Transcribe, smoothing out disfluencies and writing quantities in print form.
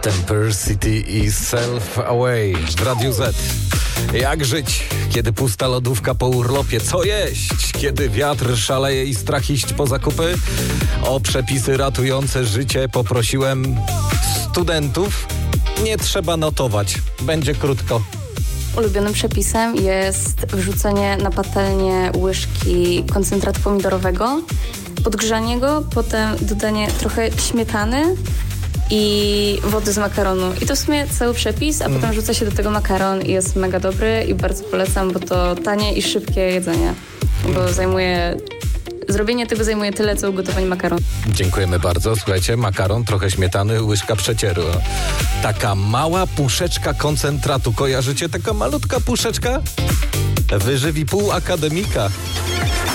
Temper City i Self Away w Radiu Z. Jak żyć, kiedy pusta lodówka po urlopie? Co jeść, kiedy wiatr szaleje i strach iść po zakupy? O przepisy ratujące życie poprosiłem studentów. Nie trzeba notować, będzie krótko. Ulubionym przepisem jest wrzucenie na patelnię łyżki koncentratu pomidorowego, podgrzanie go, potem dodanie trochę śmietany i wody z makaronu. I to w sumie cały przepis, a potem rzuca się do tego makaron i jest mega dobry i bardzo polecam, bo to tanie i szybkie jedzenie, bo zrobienie tego zajmuje tyle, co ugotowanie makaronu. Dziękujemy bardzo. Słuchajcie, makaron, trochę śmietany, łyżka przecieru. Taka mała puszeczka koncentratu. Kojarzycie? Taka malutka puszeczka? Wyżywi pół akademika.